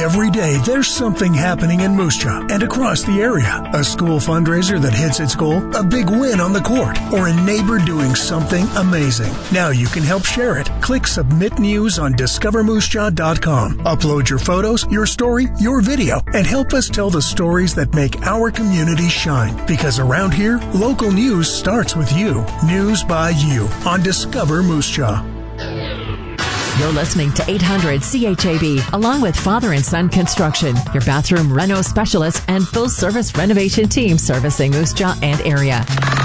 Every day, there's something happening in Moose Jaw and across the area. A school fundraiser that hits its goal, a big win on the court, or a neighbor doing something amazing. Now you can help share it. Click Submit News on DiscoverMooseJaw.com. Upload your photos, your story, your video, and help us tell the stories that make our community shine. Because around here, local news starts with you. News by you on Discover Moose Jaw. You're listening to 800 CHAB, along with Father and Son Construction, your bathroom reno specialist and full-service renovation team servicing Moose Jaw and area.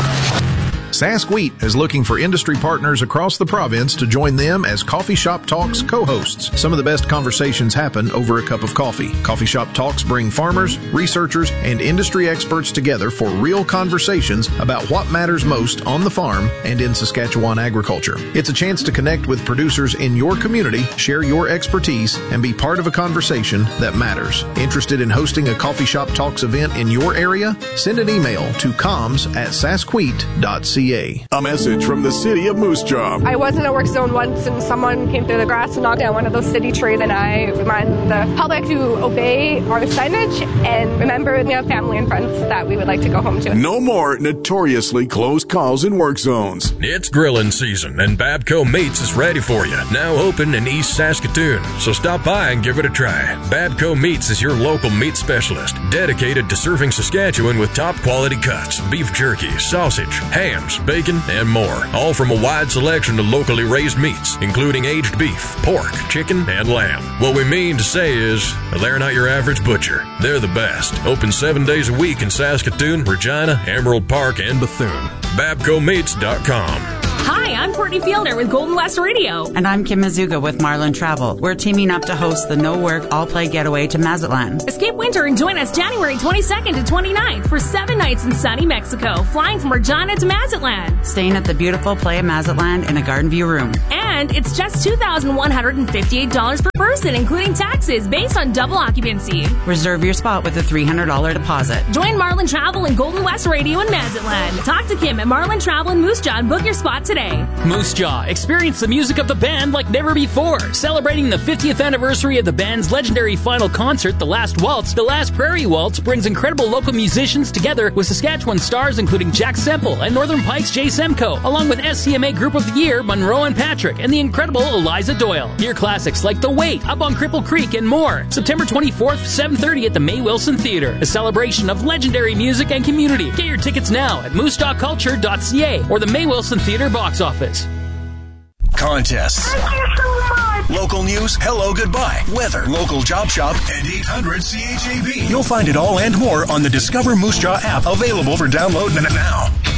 Sask Wheat is looking for industry partners across the province to join them as Coffee Shop Talks co-hosts. Some of the best conversations happen over a cup of coffee. Coffee Shop Talks bring farmers, researchers, and industry experts together for real conversations about what matters most on the farm and in Saskatchewan agriculture. It's a chance to connect with producers in your community, share your expertise, and be part of a conversation that matters. Interested in hosting a Coffee Shop Talks event in your area? Send an email to comms@saskwheat.ca. A message from the city of Moose Jaw. I was in a work zone once and someone came through the grass and knocked down one of those city trees, and I remind the public to obey our signage and remember we have family and friends that we would like to go home to. No more notoriously close calls in work zones. It's grilling season and Babco Meats is ready for you. Now open in East Saskatoon. So stop by and give it a try. Babco Meats is your local meat specialist, dedicated to serving Saskatchewan with top quality cuts, beef jerky, sausage, hams, bacon, and more, all from a wide selection of locally raised meats, including aged beef, pork, chicken, and lamb. What we mean to say is, they're not your average butcher. They're the best. Open 7 days a week in Saskatoon, Regina, Emerald Park, and Bethune. BabcoMeats.com. Hi, I'm Courtney Fielder with Golden West Radio. And I'm Kim Mazuga with Marlin Travel. We're teaming up to host the No Work, All Play Getaway to Mazatlan. Escape winter and join us January 22nd to 29th for 7 nights in sunny Mexico, flying from Regina to Mazatlan. Staying at the beautiful Playa Mazatlan in a garden view room. And it's just $2,158 per person, including taxes, based on double occupancy. Reserve your spot with a $300 deposit. Join Marlin Travel and Golden West Radio in Mazatlan. Talk to Kim at Marlin Travel in Moose Jaw and book your spot today. Moose Jaw, experience the music of the band like never before. Celebrating the 50th anniversary of the band's legendary final concert, The Last Waltz, The Last Prairie Waltz brings incredible local musicians together with Saskatchewan stars including Jack Semple and Northern Pike's Jay Semco, along with SCMA Group of the Year, Monroe and Patrick, and the incredible Eliza Doyle. Hear classics like The Wait, Up on Cripple Creek, and more. September 24th, 7:30 at the May Wilson Theater, a celebration of legendary music and community. Get your tickets now at moosejawculture.ca or the May Wilson Theater box office. Contests. Thank you so much. Local news, hello, goodbye, weather, local job shop, and 800 CHAB. You'll find it all and more on the Discover Moose Jaw app, available for download now.